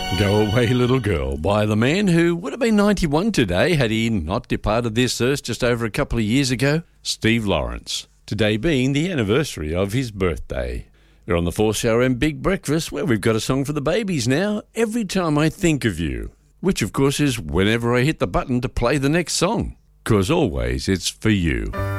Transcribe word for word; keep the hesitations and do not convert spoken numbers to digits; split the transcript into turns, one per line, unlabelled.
Go Away Little Girl by the man who would have been ninety-one today had he not departed this earth just over a couple of years ago, Steve Lawrence. Today being the anniversary of his birthday. You're on the Force Show and Big Breakfast, where we've got a song for the babies now, Every Time I Think of You, which of course is whenever I hit the button to play the next song, 'cause always it's for you.